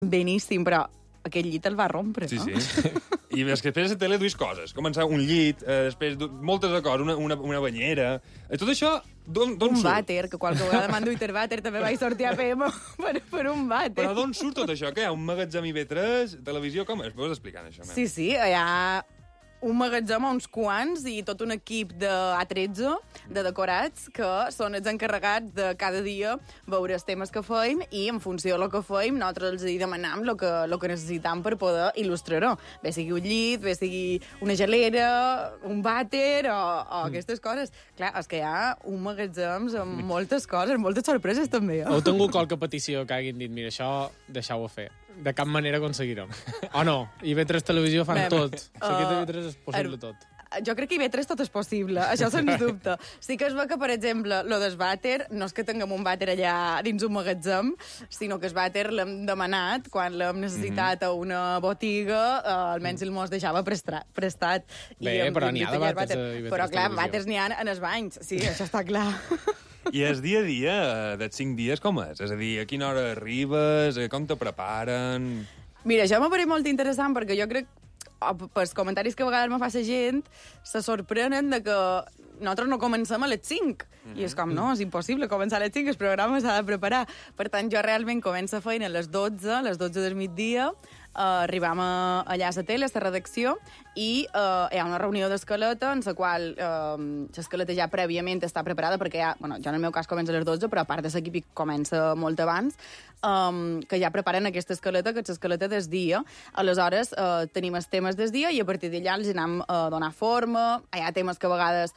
beníssim, però aquell llit el va rompre, no? Sí. I és que després a la tele duis coses. Començar un llit, després moltes coses, una banyera... Tot això, d'on surt? Un vàter, que qualque vegada m'han duit el vàter, també vaig sortir a PM per un vàter. Però d'on surt tot això? Què hi ha? Un magatzem IB3, televisió, com és? Pots explicar això? Sí, hi ha un magatzem a uns quants i tot un equip de A13, de decorats, que són els encarregats de cada dia veure els temes que feim i en funció del que feim nosaltres els demanam el que necessitam per poder il·lustrar-ho. Bé sigui un llit, bé sigui una gelera, un vàter o aquestes coses. Clar, és que hi ha un magatzem amb moltes coses, moltes sorpreses també. Heu tingut qualque petició que hagin dit, mira, això deixeu-ho fer. De cap manera aconseguirem. O no, IB3 Televisió fan tot. Aquí a IB3 és possible tot. Jo crec que IB3 tot és possible, això sens dubte. Sí que es veu que, per exemple, lo del vàter, no és que tinguem un vàter allà dins un magatzem, sinó que el vàter l'hem demanat quan l'hem necessitat a una botiga, almenys el mos deixava prestat. Bé, però n'hi ha de vàters a IB3 Però clar, Televisió. vàters n'hi ha en els banys, sí, això està clar. I el dia a dia dels 5 dies com és? És a dir, a quina hora arribes, com te preparen... Mira, això m'ha parit molt interessant perquè jo crec, pels comentaris que a vegades me fa la gent, se sorprenen de que nosaltres no comencem a les 5. I és com, no, és impossible començar a les 5, el programa s'ha de preparar. Per tant, jo realment començo feina a les 12 del migdia, arribam allà a la tele, a la redacció, i hi ha una reunió d'escaleta en la qual l'escaleta ja prèviament està preparada, perquè jo en el meu cas comença a les 12, però a part de l'equip comença molt abans, que ja preparen aquesta escaleta, que és l'escaleta del dia. Aleshores, tenim els temes del dia i a partir d'allà els anem a donar forma. Hi ha temes que a vegades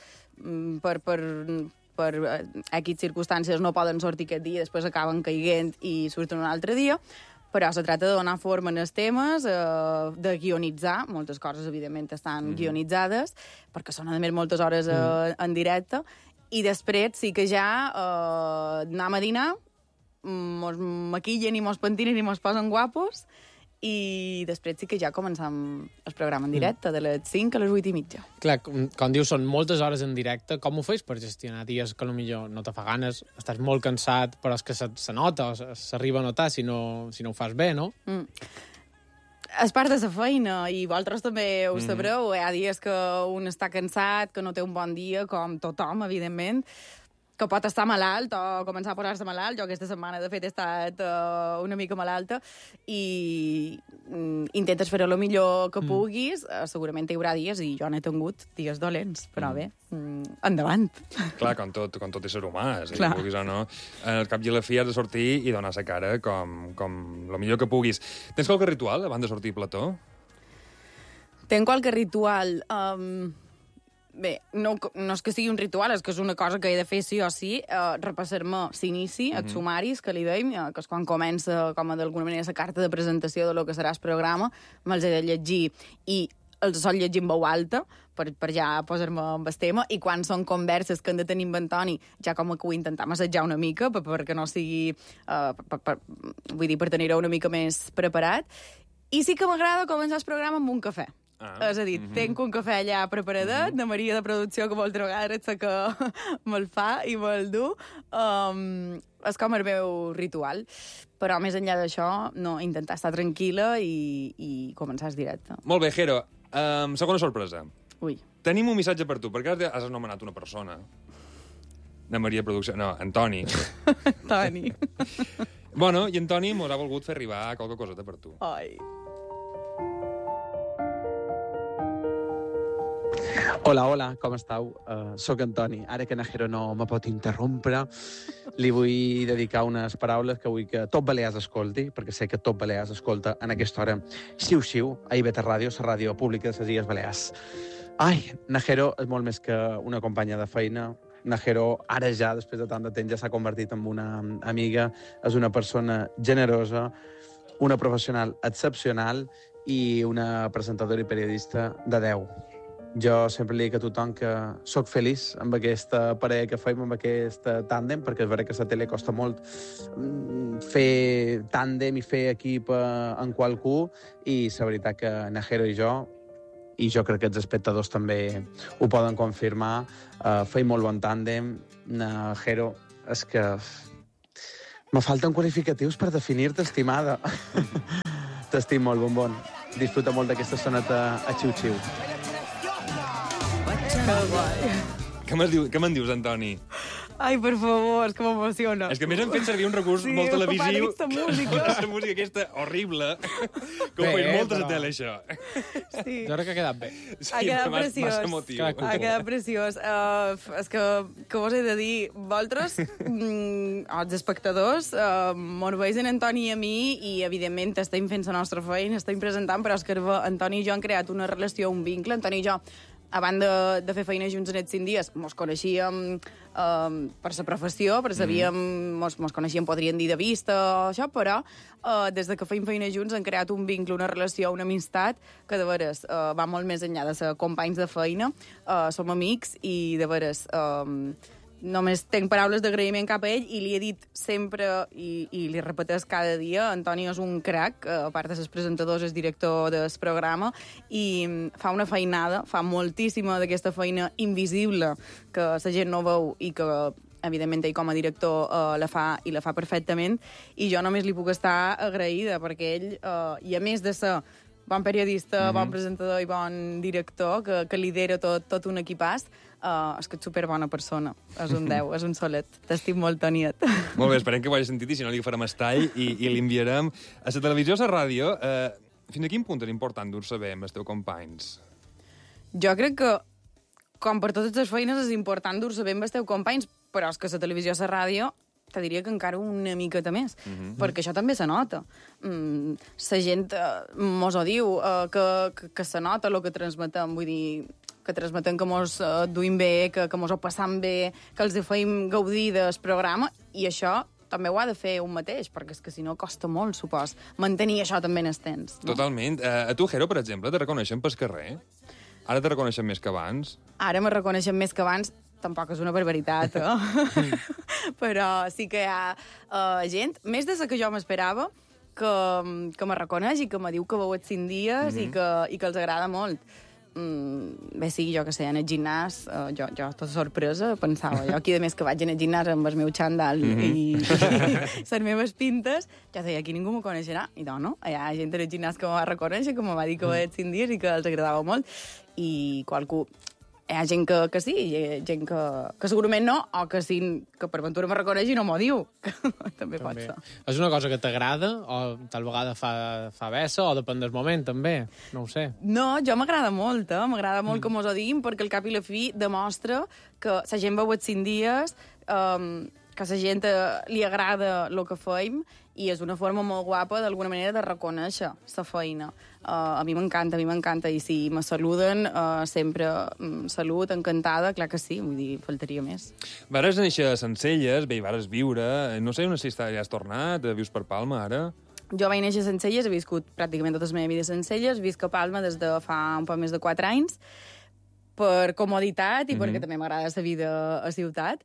per X circumstàncies no poden sortir aquest dia, després acaben caiguent i surten un altre dia, però se tracta de donar forma en els temes, de guionitzar, moltes coses evidentment estan guionitzades, perquè són a més moltes hores en directe, i després sí que ja anem a dinar, mos maquillen i mos pentinen i mos posen guapos, i després sí que ja comencem el programa en directe, de les 5 a les 8:30. Clar, com dius, són moltes hores en directe. Com ho fes per gestionar dies que potser no te fa ganes, estàs molt cansat, però és que se nota, s'arriba a notar si no ho fas bé, no? És part de la feina, i vosaltres també ho sabreu. Hi ha dies que un està cansat, que no té un bon dia, com tothom, evidentment, que pot estar malalt o començar a posar-se malalt. Jo aquesta setmana, de fet, he estat una mica malalta i intentes fer-ho el millor que puguis. Segurament hi haurà dies, i jo n'he tingut dies dolents, però bé, endavant. Clar, com tot ésser humà, si vulguis o no. Al cap i a la fi has de sortir i donar la cara com el millor que puguis. Tens qualque ritual abans de sortir a plató? Tenc qualque ritual... Bé, no és que sigui un ritual, és que és una cosa que he de fer sí o sí, repassar-me l'inici, els sumaris, que li deim, que és quan comença, com d'alguna manera, la carta de presentació de lo que serà el programa, me'ls he de llegir i els sol llegir en veu alta, per ja posar-me amb el tema, i quan són converses que han de tenir amb Antoni, ja com que ho intentam assajar una mica, perquè no sigui... vull dir, per tenir-ho una mica més preparat. I sí que m'agrada començar el programa amb un cafè. És a dir, tenc un cafè allà preparadet, de Maria de producció, que moltes vegades sé que me'l fa i me'l du. És com el meu ritual. Però més enllà d'això, no, intentar estar tranquil·la i començar el directe. Molt bé, Jero. Segona sorpresa. Ui. Tenim un missatge per tu, perquè has anomenat una persona. De Maria de producció... No, Antoni. Toni. Bueno, i Antoni mos ha volgut fer arribar qualque coseta per tu. Ai... Hola, com esteu? Soc Antoni. Ara que Najero no me pot interrompre, li vull dedicar unes paraules que vull que tot Balears escolti, perquè sé que tot Balears escolta en aquesta hora xiu-xiu a IB3 Ràdio, la ràdio pública de les Illes Balears. Ai, Najero és molt més que una companya de feina. Najero, ara ja, després de tant de temps, ja s'ha convertit en una amiga. És una persona generosa, una professional excepcional i una presentadora i periodista de 10. Jo sempre li dic a tothom que sóc feliç amb aquesta parella que fem, amb aquest tàndem, perquè és veritat que a la tele costa molt fer tàndem i fer equip en qualcú, i la veritat que Najero i jo crec que els espectadors també ho poden confirmar, feim molt bon tàndem. Najero, és que Me falten qualificatius per definir-te, estimada. T'estim molt, bombon. Disfruta molt d'aquesta sonata a xiu-xiu. Que guai. Què me'n dius, Antoni? Ai, per favor, és que m'emociona. És que a més hem fet servir un recurs molt televisiu. Sí, música. Aquesta música aquesta horrible. Que ho feien moltes a tele, això. Sí. Jo crec que ha quedat bé. Sí, Ha quedat preciós. Massa emotiu. Ha quedat preciós. És que vos he de dir, vosaltres, els espectadors, mos veus en Antoni i a mi i, evidentment, estem fent la nostra feina, estem presentant, però és que Antoni i jo hem creat una relació, un vincle. Antoni i jo, abans de fer feina junts en aquests 5 dies, mos coneixíem per la professió, però sabíem, mos coneixíem, podríem dir, de vista o això, però des de que feim feina junts hem creat un vincle, una relació, una amistat, que de veres va molt més enllà de ser companys de feina. Som amics i de veres només tenc paraules d'agraïment cap a ell i li he dit sempre i li repeteix cada dia, Antoni és un crac, a part de ser presentador, és director del programa i fa una feinada, fa moltíssima d'aquesta feina invisible que la gent no veu i que evidentment ell com a director la fa perfectament i jo només li puc estar agraïda perquè ell, i a més de ser bon periodista, bon presentador i bon director, que lidera tot un equipàs, és que ets superbona persona. És un 10, és un solet. T'estim molt, Toniet. Molt bé, esperem que ho hagi sentit i si no li farem estall i l'enviarem a la televisió o a la ràdio. Fins a quin punt és important dur saber amb els teus companys? Jo crec que, com per totes les feines, és important dur saber amb els teus companys, però és que la televisió o la ràdio te diria que encara una miqueta més, perquè això també se nota. La gent mos ho diu, que se nota el que transmetem, vull dir, que transmetem que mos duim bé, que mos ho passam bé, que els feim gaudir del programa, i això també ho ha de fer un mateix, perquè és que si no costa molt, supos, mantenir això també en el temps. No? Totalment. A tu, Jero, per exemple, te reconeixen pel carrer? Ara te reconeixen més que abans? Ara me reconeixen més que abans, tampoc és una barbaritat, però sí que hi ha gent, més de la que jo m'esperava, que me reconeix i que me diu que veu els 5 dies i que els agrada molt. Bé, sí, jo que sé, en el gimnàs, jo tota sorpresa, pensava, jo aquí de més que vaig en el gimnàs amb el meu xandall i les meves pintes, jo deia, aquí ningú m'ho coneixerà. I no, hi ha gent en el gimnàs que m'ho va reconèixer, que m'ho va dir que ho veig 5 dies i que els agradava molt. I qualcú... Hi ha gent que sí, hi ha gent que segurament no, o que sí, que per ventura me reconeix i no m'ho diu. També pot ser. És una cosa que t'agrada o tal vegada fa bessa o depèn del moment, també? No ho sé. No, jo m'agrada molt, m'agrada molt que mos ho diguin, perquè al cap i la fi demostra que la gent veu els 5 dies, que a la gent li agrada el que feim i és una forma molt guapa, d'alguna manera, de reconèixer la feina. A mi m'encanta, i si me saluden, sempre salut, encantada, clar que sí, vull dir, faltaria més. Vares néixer a Sencelles, bé, hi vares viure, no sé on si has tornat, vius per Palma, ara? Jo vaig néixer a Sencelles, he viscut pràcticament tota la meva vida a Sencelles, visc a Palma des de fa un poc més de 4 anys, per comoditat i perquè també m'agrada la vida a ciutat.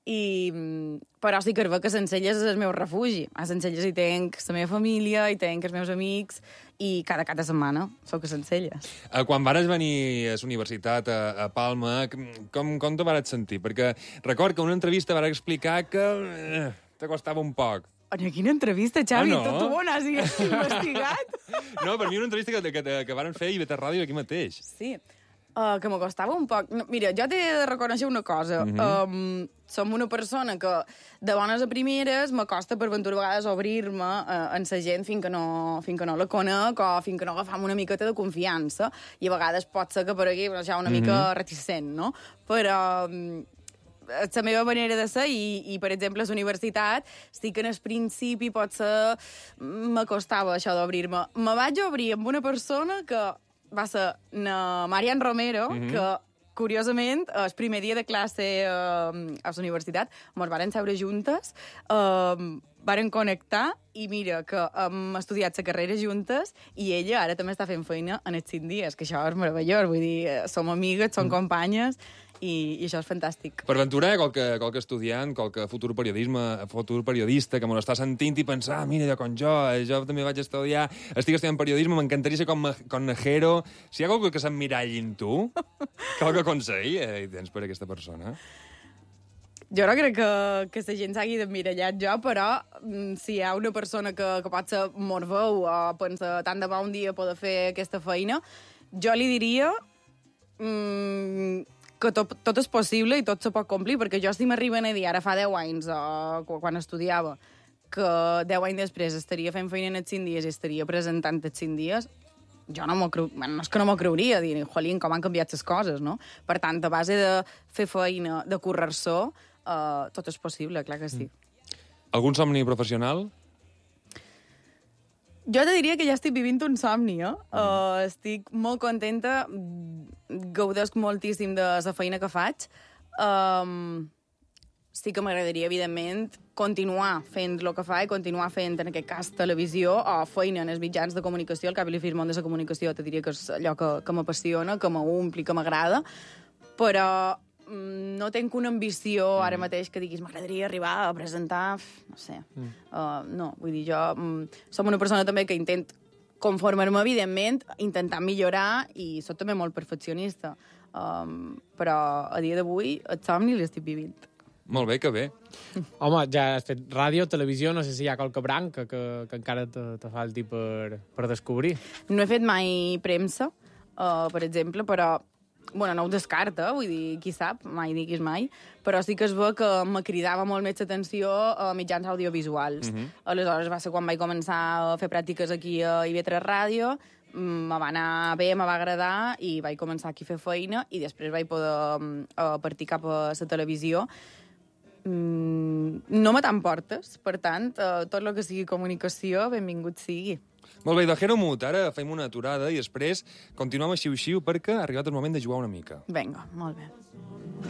Però sí que veig que Sencelles és el meu refugi. A Sencelles hi tenc la meva família, hi tenc els meus amics i cada cap de setmana soc a Sencelles. Quan vares venir a la universitat a Palma, com te vares sentir? Perquè record que en una entrevista vares explicar que te costava un poc. Quina entrevista, Xavi? No? Tot on has investigat? No, per mi una entrevista que varen fer a IB3 Ràdio aquí mateix. Sí. Que me costava un poc. No, mira, jo t'he de reconèixer una cosa. Som una persona que de bones a primeres me costa per ventura vegades obrir-me en la gent fins que no la conec o fins que no agafam una miqueta de confiança. I a vegades pot ser que per aquí ja una mica reticent, no? Però és la meva manera de ser i per exemple, a la universitat sí que en el principi potser m'acostava això d'obrir-me. Me vaig obrir amb una persona que va ser na Marian Romero, que, curiosament, el primer dia de classe a la universitat, ens varen seure juntes, varen connectar, i mira, que hem estudiat la carrera juntes, i ella ara també està fent feina en els 5 dies, que això és meravellós, vull dir, som amigues, som companyes, i això és fantàstic. Per ventura, qualque estudiant, qualque futur periodista que m'ho està sentint i pensar, mira, jo també vaig estudiar, estic estudiant periodisme, m'encantaria ser com Jero. Si hi ha qualque que s'emmiralli en tu, qualque consell tens per aquesta persona? Jo no crec que la gent s'hagi d'emmirallar jo, però si hi ha una persona que pot ser morveu o pensa tant de bon un dia poder fer aquesta feina, jo li diria que tot és possible i tot se pot complir, perquè jo si m'arriben a dir ara fa 10 anys, quan estudiava, que 10 anys després estaria fent feina en els 5 dies i estaria presentant els 5 dies, jo no és que no m'ho creuria, dir, jolín, com han canviat les coses, no? Per tant, a base de fer feina, de currar-se, tot és possible, clar que sí. Algun somni professional? Jo te diria que ja estic vivint un somni, estic molt contenta, gaudesc moltíssim de la feina que faig. Sí que m'agradaria, evidentment, continuar fent el que fa i continuar fent, en aquest cas, televisió o feina en els mitjans de comunicació. Al cap i la fi, el món de la comunicació te diria que és allò que m'apassiona, que m'ompli, que m'agrada, però no tinc una ambició ara mateix que diguis m'agradaria arribar a presentar, no sé. No, vull dir, jo som una persona també que intent conformar-me, evidentment, intentant millorar i soc també molt perfeccionista. Però a dia d'avui el somni l'estic vivint. Molt bé, que bé. Home, ja has fet ràdio, televisió, no sé si hi ha qualque branca que encara te falti per descobrir. No he fet mai premsa, per exemple, però bueno, no ho descarta, vull dir, qui sap, mai diguis mai, però sí que es veu que me cridava molt més l'atenció a mitjans audiovisuals. Aleshores va ser quan vaig començar a fer pràctiques aquí a IB3 Ràdio, me va anar bé, me va agradar i vaig començar aquí a fer feina i després vaig poder partir cap a la televisió. No me t'emportes, per tant, tot el que sigui comunicació, benvingut sigui. Molt bé, de Jero Mut, ara fem una aturada i després continuem a xiu-xiu perquè ha arribat el moment de jugar una mica. Vinga, molt bé.